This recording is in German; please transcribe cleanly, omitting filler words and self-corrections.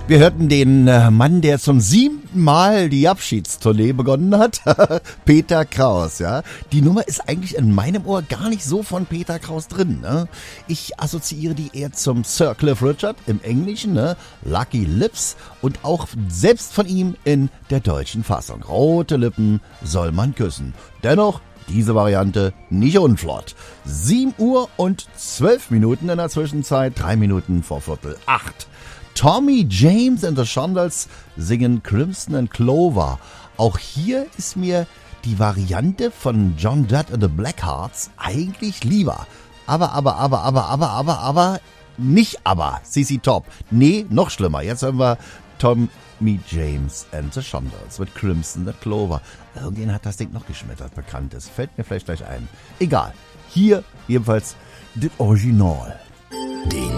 Wir hörten den Mann, der zum 7. Mal die Abschiedstournee begonnen hat, Peter Kraus, ja. Die Nummer ist eigentlich in meinem Ohr gar nicht so von Peter Kraus drin, ne? Ich assoziiere die eher zum Sir Cliff Richard im Englischen, ne? Lucky Lips und auch selbst von ihm in der deutschen Fassung. Rote Lippen soll man küssen. Dennoch diese Variante nicht unflott. 7 Uhr und 12 Minuten in der Zwischenzeit, 3 Minuten vor 7:45. Tommy James and the Shondells singen Crimson and Clover. Auch hier ist mir die Variante von John Dutt and the Blackhearts eigentlich lieber. Aber, nicht aber, CC Top. Nee, noch schlimmer. Jetzt hören wir Tommy James and the Shondells mit Crimson and Clover. Irgendjemand hat das Ding noch geschmettert, Bekanntes. Fällt mir vielleicht gleich ein. Egal. Hier jedenfalls das Original. Die